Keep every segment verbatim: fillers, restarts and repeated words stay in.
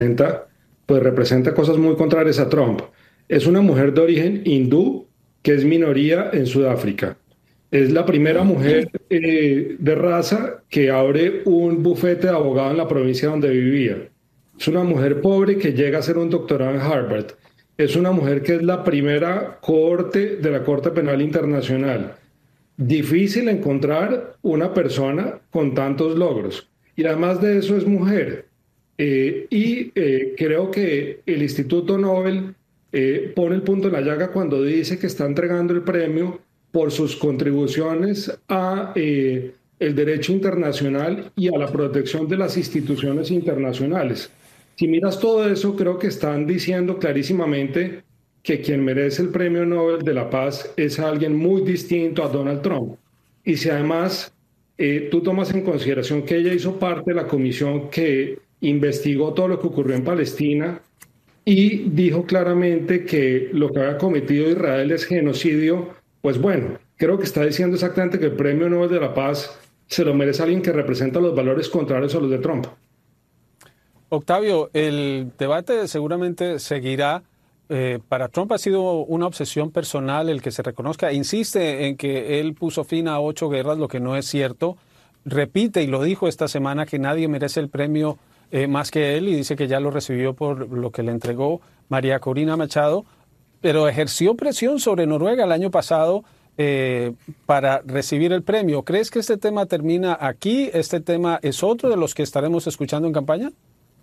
representa, pues representa cosas muy contrarias a Trump. Es una mujer de origen hindú que es minoría en Sudáfrica. Es la primera mujer eh, de raza que abre un bufete de abogado en la provincia donde vivía. Es una mujer pobre que llega a hacer un doctorado en Harvard. Es una mujer que es la primera cohorte de la Corte Penal Internacional. Difícil encontrar una persona con tantos logros. Y además de eso es mujer. Eh, y eh, creo que el Instituto Nobel eh, pone el punto en la llaga cuando dice que está entregando el premio por sus contribuciones a eh, el derecho internacional y a la protección de las instituciones internacionales. Si miras todo eso, creo que están diciendo clarísimamente que quien merece el Premio Nobel de la Paz es alguien muy distinto a Donald Trump. Y si además eh, tú tomas en consideración que ella hizo parte de la comisión que investigó todo lo que ocurrió en Palestina y dijo claramente que lo que había cometido Israel es genocidio, pues bueno, creo que está diciendo exactamente que el Premio Nobel de la Paz se lo merece alguien que representa los valores contrarios a los de Trump. Octavio, el debate seguramente seguirá. Eh, para Trump ha sido una obsesión personal el que se reconozca. Insiste en que él puso fin a ocho guerras, lo que no es cierto. Repite, y lo dijo esta semana, que nadie merece el premio eh, más que él, y dice que ya lo recibió por lo que le entregó María Corina Machado, pero ejerció presión sobre Noruega el año pasado eh, para recibir el premio. ¿Crees que este tema termina aquí? ¿Este tema es otro de los que estaremos escuchando en campaña?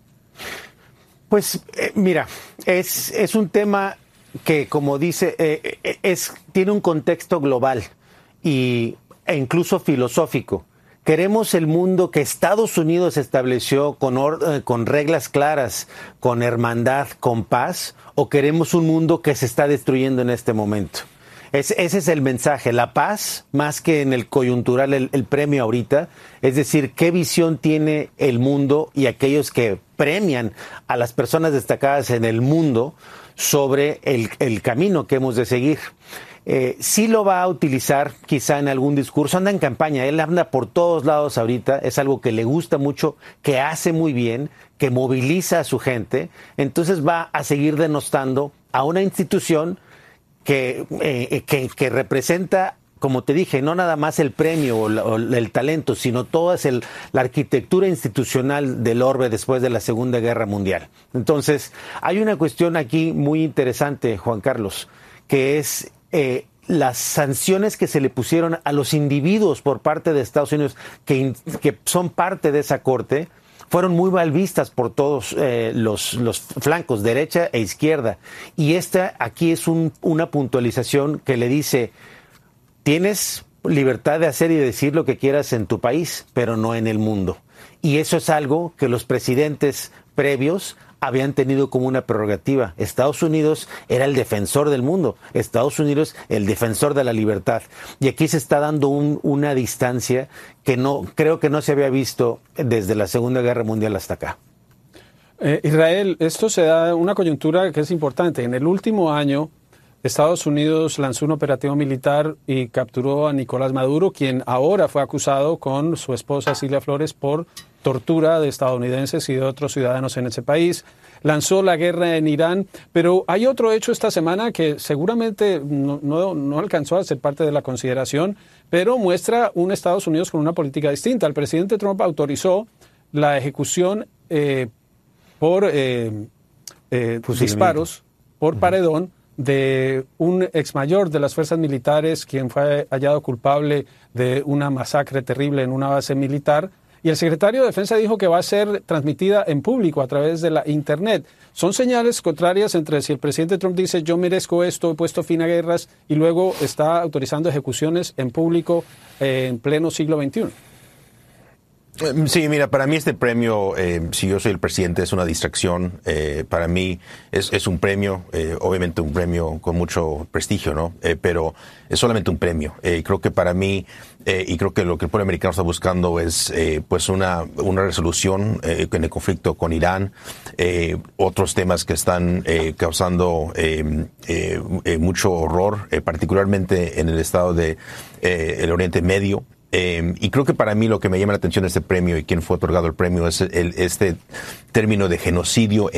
Pues eh, mira, es, es un tema que, como dice, eh, es, tiene un contexto global y, e incluso filosófico. ¿Queremos el mundo que Estados Unidos estableció con, or, eh, con reglas claras, con hermandad, con paz? ¿O queremos un mundo que se está destruyendo en este momento? Es, ese es el mensaje, la paz, más que en el coyuntural, el, el premio ahorita. Es decir, ¿qué visión tiene el mundo y aquellos que premian a las personas destacadas en el mundo sobre el, el camino que hemos de seguir? Eh, sí lo va a utilizar quizá en algún discurso, anda en campaña, él anda por todos lados ahorita, es algo que le gusta mucho, que hace muy bien, que moviliza a su gente, entonces va a seguir denostando a una institución que, eh, que, que representa, como te dije, no nada más el premio o, la, o el talento, sino toda es el, la arquitectura institucional del orbe después de la Segunda Guerra Mundial. Entonces, hay una cuestión aquí muy interesante, Juan Carlos, que es eh, las sanciones que se le pusieron a los individuos por parte de Estados Unidos que, que son parte de esa corte, fueron muy mal vistas por todos eh, los, los flancos, derecha e izquierda. Y esta aquí es un, una puntualización que le dice, tienes libertad de hacer y decir lo que quieras en tu país, pero no en el mundo. Y eso es algo que los presidentes previos habían tenido como una prerrogativa. Estados Unidos era el defensor del mundo, Estados Unidos el defensor de la libertad. Y aquí se está dando un, una distancia que no creo que no se había visto desde la Segunda Guerra Mundial hasta acá. Eh, Israel, esto se da una coyuntura que es importante. En el último año, Estados Unidos lanzó un operativo militar y capturó a Nicolás Maduro, quien ahora fue acusado con su esposa Cilia Flores por tortura de estadounidenses y de otros ciudadanos en ese país. Lanzó la guerra en Irán, pero hay otro hecho esta semana que seguramente no, no, no alcanzó a ser parte de la consideración, pero muestra un Estados Unidos con una política distinta. El presidente Trump autorizó la ejecución eh, por eh, eh, disparos, por uh-huh. paredón, de un exmayor de las fuerzas militares, quien fue hallado culpable de una masacre terrible en una base militar. Y el secretario de Defensa dijo que va a ser transmitida en público a través de la Internet. Son señales contrarias entre si el presidente Trump dice yo merezco esto, he puesto fin a guerras, y luego está autorizando ejecuciones en público eh, en pleno siglo veintiuno. Sí, mira, para mí este premio, eh, si yo soy el presidente, es una distracción. Eh, para mí es, es un premio, eh, obviamente un premio con mucho prestigio, ¿no? Eh, pero es solamente un premio. Eh, creo que para mí, eh, y creo que lo que el pueblo americano está buscando es eh, pues una, una resolución eh, en el conflicto con Irán, eh, otros temas que están eh, causando eh, eh, eh, mucho horror, eh, particularmente en el estado de eh, el Oriente Medio. Eh, y creo que para mí lo que me llama la atención de este premio y quién fue otorgado el premio es el, este término de genocidio